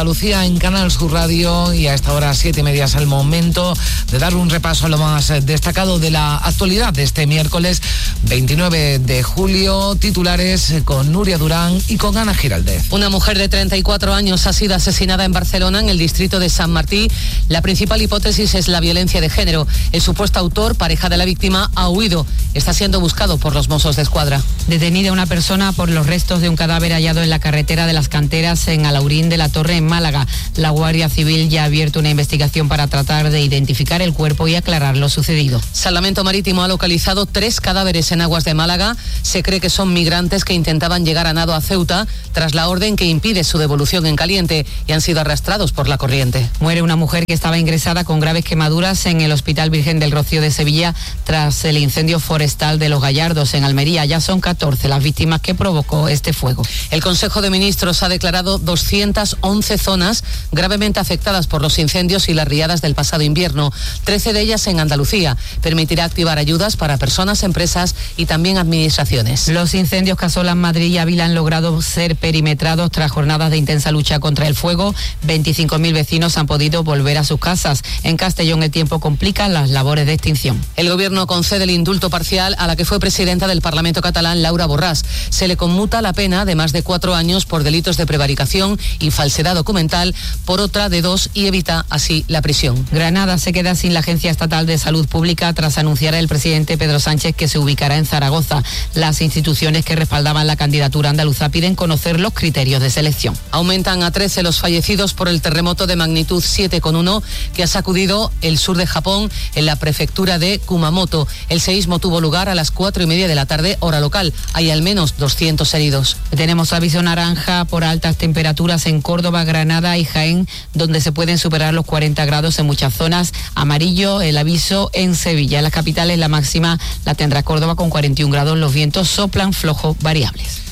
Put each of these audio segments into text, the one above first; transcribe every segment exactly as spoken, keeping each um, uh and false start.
Lucía en Canal Sur Radio, y a esta hora siete y media es el momento de dar un repaso a lo más destacado de la actualidad de este miércoles veintinueve de julio. Titulares con Nuria Durán y con Ana Giraldez. Una mujer de treinta y cuatro años ha sido asesinada en Barcelona, en el distrito de Sant Martí. La principal hipótesis es la violencia de género. El supuesto autor, pareja de la víctima, ha huido. Está siendo buscado por los Mossos d'Esquadra. Detenida una persona por los restos de un cadáver hallado en la carretera de las Canteras en Alaurín de la Torre, en Málaga. La Guardia Civil ya ha abierto una investigación para tratar de identificar el cuerpo y aclarar lo sucedido. Salvamento Marítimo ha localizado tres cadáveres en aguas de Málaga. Se cree que son migrantes que intentaban llegar a nado a Ceuta tras la orden que impide su devolución en caliente, y han sido arrastrados por la corriente. Muere una mujer que estaba ingresada con graves quemaduras en el Hospital Virgen del Rocío de Sevilla tras el incendio forestal de Los Gallardos, en Almería. Ya son catorce las víctimas que provocó este fuego. El Consejo de Ministros ha declarado doscientas once zonas gravemente afectadas por los incendios y las riadas del pasado invierno, trece de ellas en Andalucía. Permitirá activar ayudas para personas, empresas y también administraciones. Los incendios que asolan Madrid y Ávila han logrado ser perimetrados tras jornadas de intensa lucha contra el fuego. veinticinco mil vecinos han podido volver a sus casas. En Castellón el tiempo complica las labores de extinción. El Gobierno concede el indulto parcial a la que fue presidenta del Parlamento catalán, Laura Borràs. Se le conmuta la pena de más de cuatro años por delitos de prevaricación y falsedad documental por otra de dos, y evita así la prisión. Granada se queda sin la Agencia Estatal de Salud Pública tras anunciar el presidente Pedro Sánchez que se ubicará en Zaragoza. Las instituciones que respaldaban la candidatura andaluza piden conocer los criterios de selección. Aumentan a trece los fallecidos por el terremoto de magnitud siete coma uno que ha sacudido el sur de Japón, en la prefectura de Kumamoto. El seísmo tuvo lugar a las cuatro y media de la tarde, hora local. Hay al menos doscientos heridos. Tenemos aviso naranja por altas temperaturas en Córdoba, Granada y Jaén, donde se pueden superar los cuarenta grados en muchas zonas. Amarillo el aviso en Sevilla. En las capitales la máxima la tendrá Córdoba con cuarenta y un grados. Los vientos soplan flojos variables.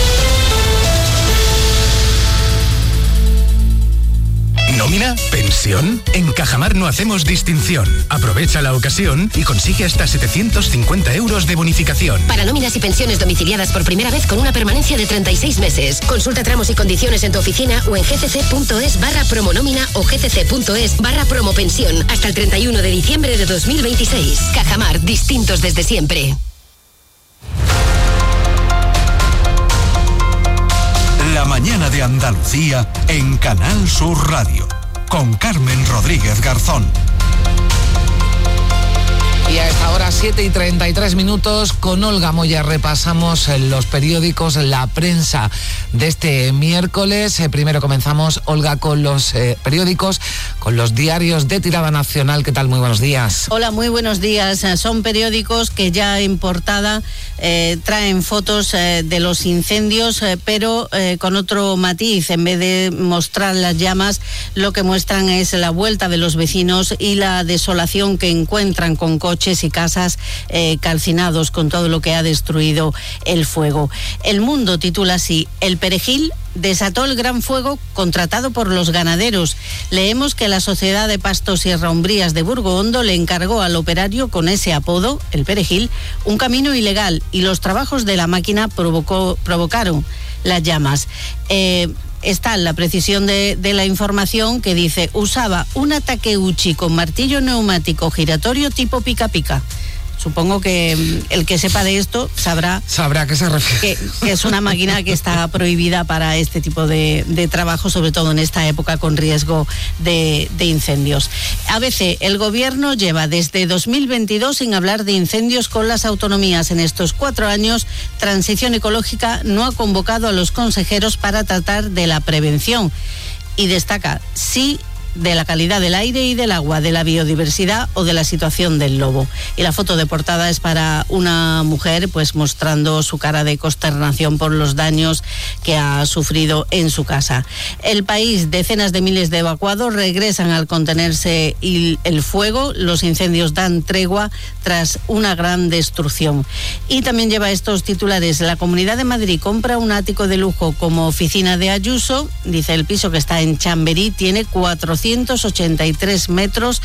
¿Nómina? ¿Pensión? En Cajamar no hacemos distinción. Aprovecha la ocasión y consigue hasta setecientos cincuenta euros de bonificación. Para nóminas y pensiones domiciliadas por primera vez con una permanencia de treinta y seis meses. Consulta tramos y condiciones en tu oficina o en gcc.es barra promonómina o gcc.es barra promopensión hasta el treinta y uno de diciembre de dos mil veintiséis. Cajamar, distintos desde siempre. La mañana de Andalucía en Canal Sur Radio, con Carmen Rodríguez Garzón. Y a esta hora, siete y treinta y tres minutos, con Olga Moya repasamos los periódicos, la prensa de este miércoles. Eh, primero comenzamos, Olga, con los eh, periódicos, con los diarios de tirada nacional. ¿Qué tal? Muy buenos días. Hola, muy buenos días. Son periódicos que ya en portada eh, traen fotos eh, de los incendios, eh, pero eh, con otro matiz. En vez de mostrar las llamas, lo que muestran es la vuelta de los vecinos y la desolación que encuentran con coches y casas eh, calcinados, con todo lo que ha destruido el fuego. El Mundo titula así: el perejil desató el gran fuego contratado por los ganaderos. Leemos que la Sociedad de Pastos Sierra Umbrías de Burgohondo le encargó al operario con ese apodo, el perejil, un camino ilegal, y los trabajos de la máquina provocó, provocaron las llamas. Eh, Está la precisión de, de la información, que dice: usaba un Takeuchi con martillo neumático giratorio tipo pica pica. Supongo que el que sepa de esto sabrá sabrá a qué se refiere. Que, que es una máquina que está prohibida para este tipo de, de trabajo, sobre todo en esta época con riesgo de, de incendios. A B C, el gobierno lleva desde dos mil veintidós sin hablar de incendios con las autonomías. En estos cuatro años, Transición Ecológica no ha convocado a los consejeros para tratar de la prevención. Y destaca, sí, de la calidad del aire y del agua, de la biodiversidad o de la situación del lobo. Y la foto de portada es para una mujer, pues mostrando su cara de consternación por los daños que ha sufrido en su casa. El País, decenas de miles de evacuados regresan al contenerse el fuego. Los incendios dan tregua tras una gran destrucción. Y también lleva estos titulares: la Comunidad de Madrid compra un ático de lujo como oficina de Ayuso. Dice, el piso, que está en Chamberí, tiene cuatrocientos ochenta y tres metros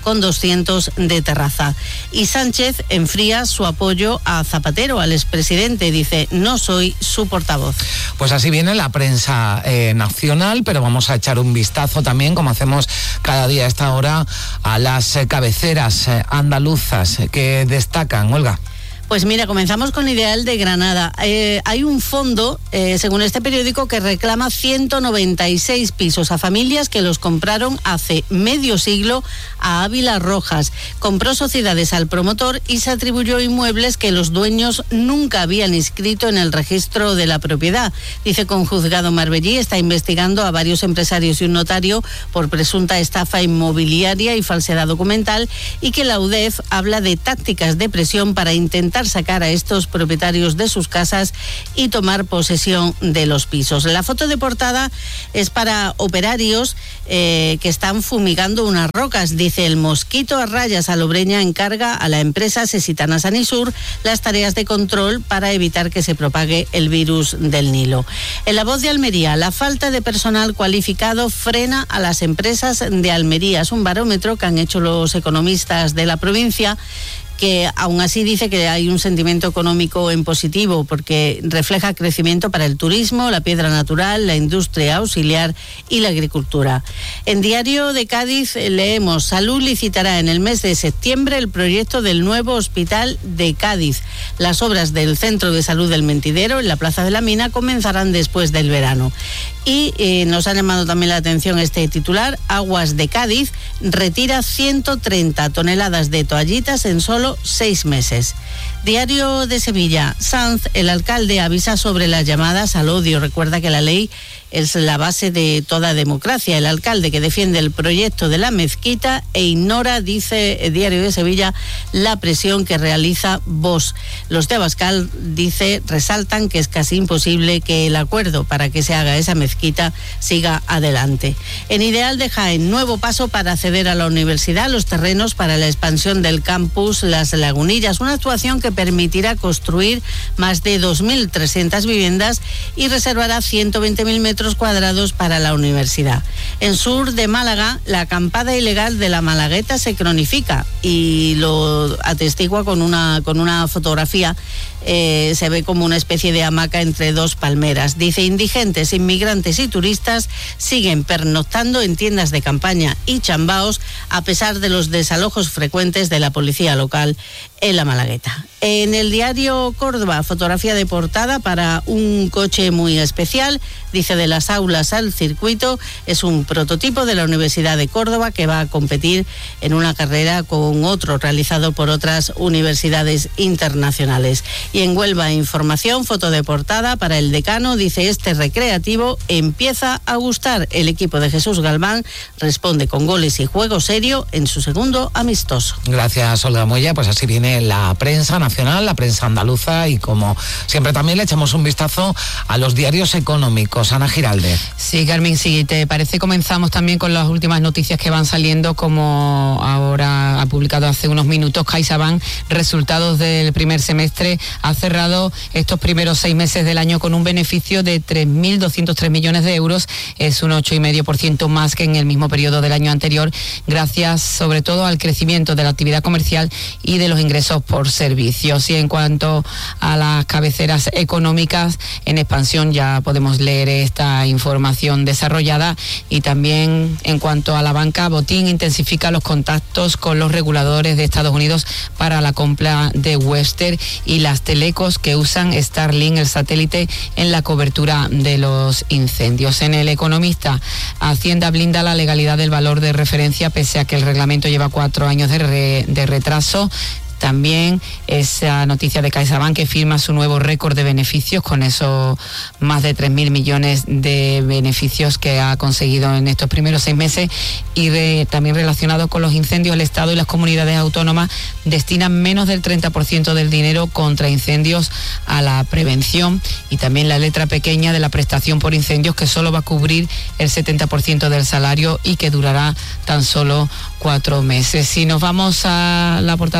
con doscientos de terraza. Y Sánchez enfría su apoyo a Zapatero, al expresidente. Dice, no soy su portavoz. Pues así viene la prensa eh, nacional, pero vamos a echar un vistazo también, como hacemos cada día a esta hora, a las eh, cabeceras eh, andaluzas eh, que destacan. Olga. Pues mira, comenzamos con Ideal de Granada. Eh, hay un fondo, eh, según este periódico, que reclama ciento noventa y seis pisos a familias que los compraron hace medio siglo a Ávila Rojas. Compró sociedades al promotor y se atribuyó inmuebles que los dueños nunca habían inscrito en el registro de la propiedad. Dice que un juzgado marbellí está investigando a varios empresarios y un notario por presunta estafa inmobiliaria y falsedad documental, y que la U D E F habla de tácticas de presión para intentar sacar a estos propietarios de sus casas y tomar posesión de los pisos. La foto de portada es para operarios eh, que están fumigando unas rocas. Dice, el mosquito a rayas salobreña encarga a la empresa Sesitana Sanisur las tareas de control para evitar que se propague el virus del Nilo. En La Voz de Almería, la falta de personal cualificado frena a las empresas de Almería. Es un barómetro que han hecho los economistas de la provincia, que aún así dice que hay un sentimiento económico en positivo, porque refleja crecimiento para el turismo, la piedra natural, la industria auxiliar y la agricultura. En Diario de Cádiz leemos, Salud licitará en el mes de septiembre el proyecto del nuevo hospital de Cádiz. Las obras del Centro de Salud del Mentidero, en la Plaza de la Mina, comenzarán después del verano. Y eh, nos ha llamado también la atención este titular, Aguas de Cádiz retira ciento treinta toneladas de toallitas en solo seis meses. Diario de Sevilla, Sanz, el alcalde, avisa sobre las llamadas al odio. Recuerda que la ley es la base de toda democracia. El alcalde que defiende el proyecto de la mezquita e ignora, dice el Diario de Sevilla, la presión que realiza Vox. Los de Abascal, dice, resaltan que es casi imposible que el acuerdo para que se haga esa mezquita siga adelante. En Ideal de Jaén, nuevo paso para acceder a la universidad, los terrenos para la expansión del campus Las Lagunillas, una actuación que permitirá construir más de dos mil trescientas viviendas y reservará ciento veinte mil metros cuadrados para la universidad. En sur de Málaga, la acampada ilegal de la Malagueta se cronifica y lo atestigua con una, con una fotografía. Eh, se ve como una especie de hamaca entre dos palmeras. Dice, indigentes, inmigrantes y turistas siguen pernoctando en tiendas de campaña y chambaos a pesar de los desalojos frecuentes de la policía local en la Malagueta. En el Diario Córdoba, fotografía de portada para un coche muy especial. Dice, de las aulas al circuito, es un prototipo de la Universidad de Córdoba que va a competir en una carrera con otro realizado por otras universidades internacionales. Y en Huelva, información, foto de portada para el decano. Dice, este recreativo empieza a gustar. El equipo de Jesús Galván responde con goles y juego serio en su segundo amistoso. Gracias, Olga Moya. Pues así viene la prensa nacional, la prensa andaluza, y como siempre también le echamos un vistazo a los diarios económicos. Ana Giraldez. Sí, Carmen, si te parece, comenzamos también con las últimas noticias que van saliendo, como ahora ha publicado hace unos minutos CaixaBank, resultados del primer semestre. Ha cerrado estos primeros seis meses del año con un beneficio de tres mil doscientos tres millones de euros, es un ocho coma cinco por ciento más que en el mismo periodo del año anterior, gracias sobre todo al crecimiento de la actividad comercial y de los ingresos por servicios. Y en cuanto a las cabeceras económicas, en expansión ya podemos leer esta información desarrollada. Y también en cuanto a la banca, Botín intensifica los contactos con los reguladores de Estados Unidos para la compra de Webster y las telecos que usan Starlink, el satélite, en la cobertura de los incendios. En El Economista, Hacienda blinda la legalidad del valor de referencia pese a que el reglamento lleva cuatro años de, re, de retraso. También esa noticia de CaixaBank, que firma su nuevo récord de beneficios, con esos más de tres mil millones de beneficios que ha conseguido en estos primeros seis meses. Y de, también relacionado con los incendios, el Estado y las comunidades autónomas destinan menos del treinta por ciento del dinero contra incendios a la prevención. Y también la letra pequeña de la prestación por incendios, que solo va a cubrir el setenta por ciento del salario y que durará tan solo cuatro meses. Si nos vamos a la portada de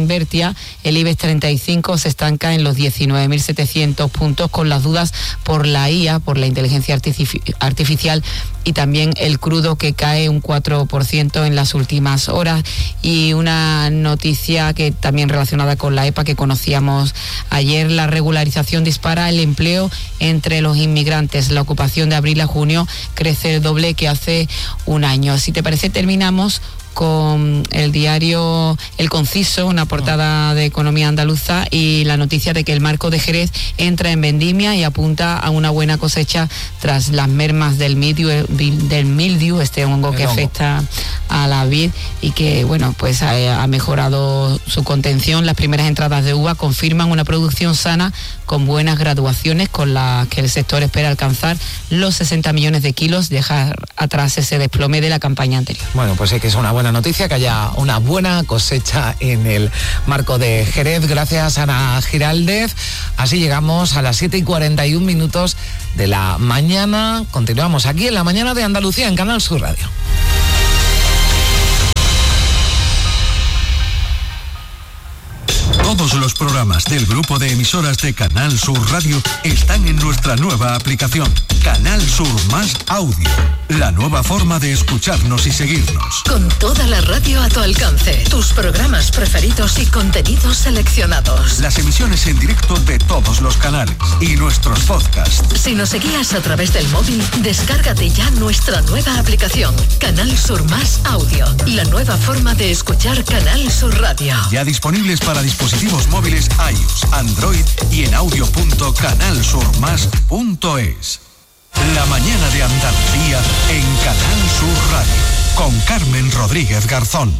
Invertia, el IBEX treinta y cinco se estanca en los diecinueve mil setecientos puntos, con las dudas por la I A, por la inteligencia artifici- artificial, y también el crudo, que cae un cuatro por ciento en las últimas horas. Y una noticia que también relacionada con la E P A que conocíamos ayer: la regularización dispara el empleo entre los inmigrantes. La ocupación de abril a junio crece el doble que hace un año. Si te parece, terminamos con el diario El Conciso, una portada de economía andaluza, y la noticia de que el marco de Jerez entra en vendimia y apunta a una buena cosecha tras las mermas del mildiu, del mildiu este hongo que afecta a la vid y que, bueno, pues ha, ha mejorado su contención. Las primeras entradas de uva confirman una producción sana con buenas graduaciones, con las que el sector espera alcanzar los sesenta millones de kilos, dejar atrás ese desplome de la campaña anterior. Bueno, pues es que es una buena noticia que haya una buena cosecha en el marco de Jerez. Gracias, Ana Giraldez. Así llegamos a las siete y cuarenta y un minutos de la mañana. Continuamos aquí en La Mañana de Andalucía, en Canal Sur Radio. Todos los programas del grupo de emisoras de Canal Sur Radio están en nuestra nueva aplicación, Canal Sur Más Audio. La nueva forma de escucharnos y seguirnos. Con toda la radio a tu alcance, tus programas preferidos y contenidos seleccionados. Las emisiones en directo de todos los canales y nuestros podcasts. Si nos seguías a través del móvil, descárgate ya nuestra nueva aplicación, Canal Sur Más Audio. La nueva forma de escuchar Canal Sur Radio. Ya disponibles para dispositivos móviles iOS, Android y en audio punto canal sur más punto es. La mañana de Andalucía en Canal Sur Radio, con Carmen Rodríguez Garzón.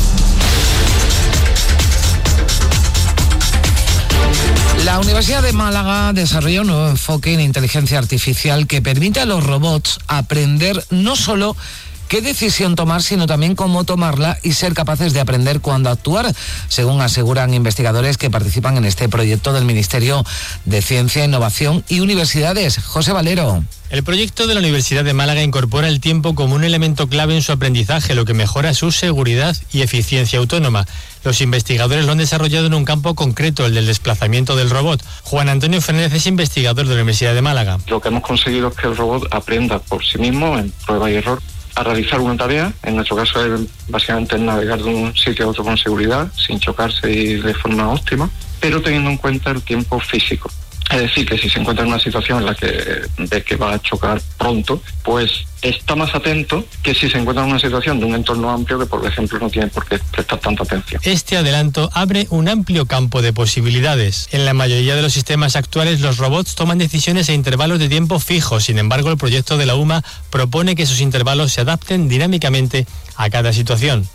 La Universidad de Málaga desarrolla un nuevo enfoque en inteligencia artificial que permite a los robots aprender no solo qué decisión tomar, sino también cómo tomarla y ser capaces de aprender cuándo actuar, según aseguran investigadores que participan en este proyecto del Ministerio de Ciencia, Innovación y Universidades. José Valero. El proyecto de la Universidad de Málaga incorpora el tiempo como un elemento clave en su aprendizaje, lo que mejora su seguridad y eficiencia autónoma. Los investigadores lo han desarrollado en un campo concreto, el del desplazamiento del robot. Juan Antonio Fernández es investigador de la Universidad de Málaga. Lo que hemos conseguido es que el robot aprenda por sí mismo, en prueba y error, a realizar una tarea. En nuestro caso es básicamente navegar de un sitio a otro con seguridad, sin chocarse y de forma óptima, pero teniendo en cuenta el tiempo físico. Es decir, que si se encuentra en una situación en la que ve que va a chocar pronto, pues está más atento que si se encuentra en una situación de un entorno amplio que, por ejemplo, no tiene por qué prestar tanta atención. Este adelanto abre un amplio campo de posibilidades. En la mayoría de los sistemas actuales, los robots toman decisiones a intervalos de tiempo fijos. Sin embargo, el proyecto de la U M A propone que esos intervalos se adapten dinámicamente a cada situación.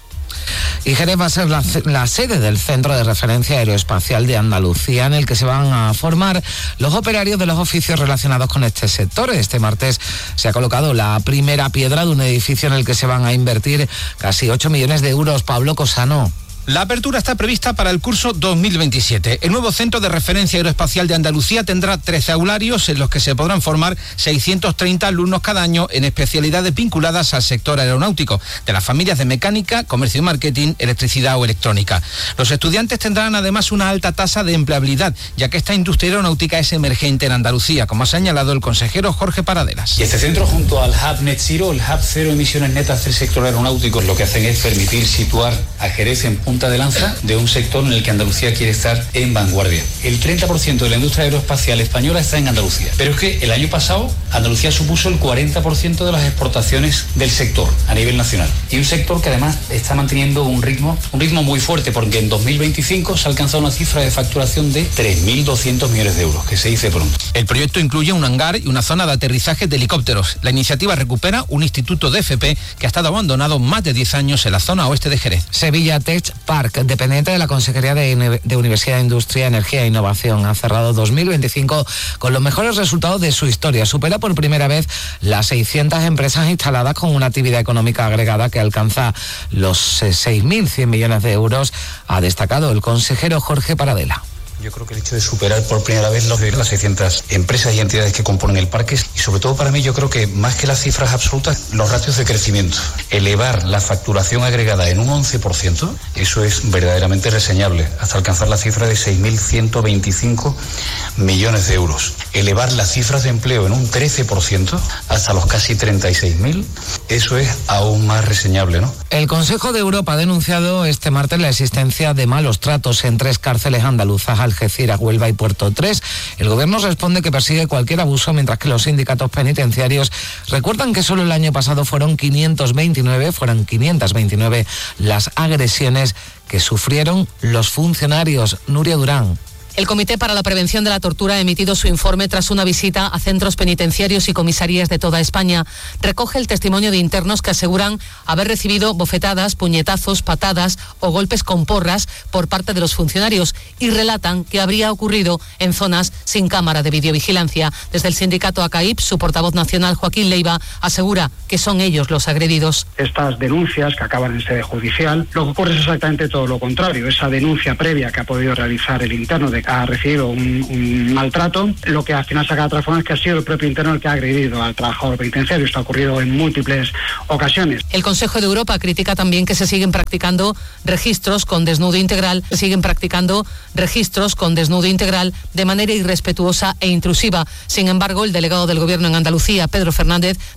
Y Jerez va a ser la, la sede del Centro de Referencia Aeroespacial de Andalucía, en el que se van a formar los operarios de los oficios relacionados con este sector. Este martes se ha colocado la primera piedra de un edificio en el que se van a invertir casi ocho millones de euros. Pablo Cosano. La apertura está prevista para el curso dos mil veintisiete. El nuevo Centro de Referencia Aeroespacial de Andalucía tendrá trece aularios en los que se podrán formar seiscientos treinta alumnos cada año en especialidades vinculadas al sector aeronáutico, de las familias de mecánica, comercio y marketing, electricidad o electrónica. Los estudiantes tendrán además una alta tasa de empleabilidad, ya que esta industria aeronáutica es emergente en Andalucía, como ha señalado el consejero Jorge Paradelas. Y este centro, junto al Hub Net Zero, el Hub Cero Emisiones Netas del sector aeronáutico, lo que hacen es permitir situar a Jerez en punta de lanza de un sector en el que Andalucía quiere estar en vanguardia. El treinta por ciento de la industria aeroespacial española está en Andalucía, pero es que el año pasado Andalucía supuso el cuarenta por ciento de las exportaciones del sector a nivel nacional, y un sector que además está manteniendo un ritmo un ritmo muy fuerte, porque en dos mil veinticinco se ha alcanzado una cifra de facturación de tres mil doscientos millones de euros, que se dice pronto. El proyecto incluye un hangar y una zona de aterrizaje de helicópteros. La iniciativa recupera un instituto de F P que ha estado abandonado más de diez años en la zona oeste de Jerez. Sevilla Tech Park, dependiente de la Consejería de, de Universidad de Industria, Energía e Innovación, ha cerrado dos mil veinticinco con los mejores resultados de su historia. Supera por primera vez las seiscientas empresas instaladas, con una actividad económica agregada que alcanza los seis mil cien millones de euros, ha destacado el consejero Jorge Paradela. Yo creo que el hecho de superar por primera vez los, las seiscientas empresas y entidades que componen el parque, y sobre todo para mí yo creo que más que las cifras absolutas, los ratios de crecimiento. Elevar la facturación agregada en un once por ciento, eso es verdaderamente reseñable, hasta alcanzar la cifra de seis mil ciento veinticinco millones de euros. Elevar las cifras de empleo en un trece por ciento, hasta los casi treinta y seis mil, eso es aún más reseñable, ¿no? El Consejo de Europa ha denunciado este martes la existencia de malos tratos en tres cárceles andaluzas, Algeciras, Huelva y Puerto tres. El gobierno responde que persigue cualquier abuso, mientras que los sindicatos penitenciarios recuerdan que solo el año pasado fueron quinientos veintinueve, fueron quinientas veintinueve las agresiones que sufrieron los funcionarios. Nuria Durán. El Comité para la Prevención de la Tortura ha emitido su informe tras una visita a centros penitenciarios y comisarías de toda España. Recoge el testimonio de internos que aseguran haber recibido bofetadas, puñetazos, patadas o golpes con porras por parte de los funcionarios y relatan que habría ocurrido en zonas sin cámara de videovigilancia. Desde el sindicato A C A I P, su portavoz nacional, Joaquín Leiva, asegura que son ellos los agredidos. Estas denuncias que acaban en sede judicial, lo que ocurre es exactamente todo lo contrario. Esa denuncia previa que ha podido realizar el interno de ha recibido un, un maltrato, lo que al final se acaba transformando es que ha sido el propio interno el que ha agredido al trabajador penitenciario. Esto ha ocurrido en múltiples ocasiones. El Consejo de Europa critica también que se siguen practicando registros con desnudo integral, se siguen practicando registros con desnudo integral de manera irrespetuosa e intrusiva. Sin embargo, el delegado del Gobierno en Andalucía, Pedro Fernández,